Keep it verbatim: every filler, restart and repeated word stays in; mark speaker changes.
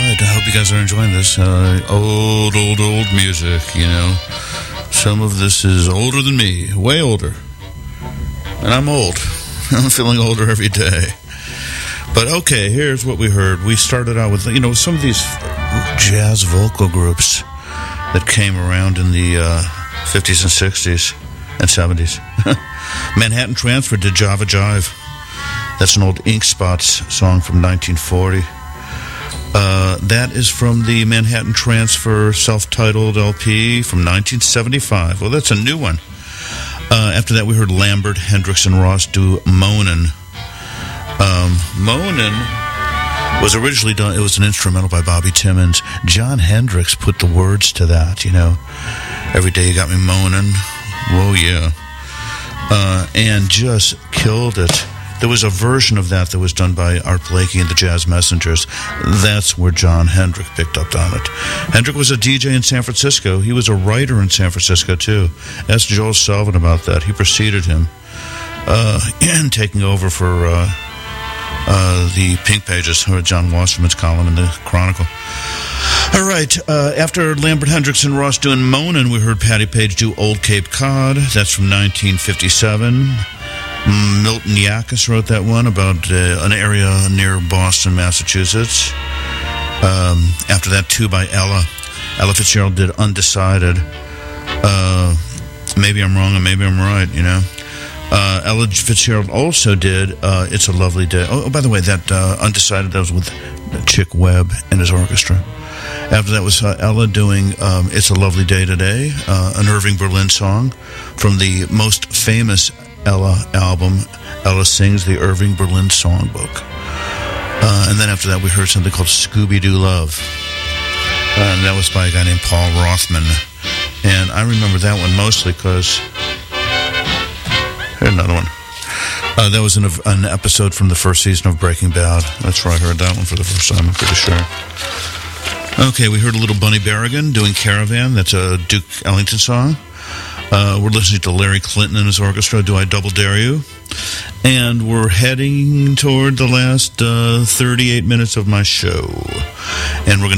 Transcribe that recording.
Speaker 1: right, I hope you guys are enjoying this. Uh, old, old, old music, you know. Some of this is older than me, way older. And I'm old. I'm feeling older every day. But okay, here's what we heard. We started out with, you know, some of these jazz vocal groups that came around in the uh, fifties and sixties and seventies. Manhattan Transfer did Java Jive. That's an old Ink Spots song from nineteen forty. Uh, that is from the Manhattan Transfer self-titled L P from nineteen seventy-five. Well, that's a new one. Uh, after that, we heard Lambert, Hendricks, and Ross do Moanin'. Um, Moanin' was originally done, it was an instrumental by Bobby Timmons. John Hendricks put the words to that, you know. Every day you got me moaning. Whoa, yeah. Uh, and just killed it. There was a version of that that was done by Art Blakey and the Jazz Messengers. That's where John Hendrick picked up on it. Hendrick was a D J in San Francisco. He was a writer in San Francisco, too. Ask Joel Selvin about that. He preceded him uh, in taking over for uh, uh, the Pink Pages, or John Wasserman's column in the Chronicle. All right, uh, after Lambert, Hendricks, and Ross doing Moanin', we heard Patti Page do Old Cape Cod. That's from nineteen fifty-seven. Milton Yakis wrote that one about uh, an area near Boston, Massachusetts. Um, after that, too, by Ella. Ella Fitzgerald did Undecided. Uh, maybe I'm wrong and maybe I'm right, you know. Uh, Ella Fitzgerald also did uh, It's a Lovely Day. Oh, oh by the way, that uh, Undecided, that was with Chick Webb and his orchestra. After that was uh, Ella doing um, It's a Lovely Day Today, uh, an Irving Berlin song from the most famous Ella album. Ella Sings, the Irving Berlin Songbook. Uh, and then after that, we heard something called Scooby-Doo Love. Uh, and that was by a guy named Paul Rothman. And I remember that one mostly because... Here's another one. Uh, that was an, an episode from the first season of Breaking Bad. That's where I heard that one for the first time, I'm pretty sure. Okay, we heard a little Bunny Berrigan doing Caravan. That's a Duke Ellington song. Uh, we're listening to Larry Clinton and his orchestra, Do I Double Dare You? And we're heading toward the last uh, thirty-eight minutes of my show. And we're going to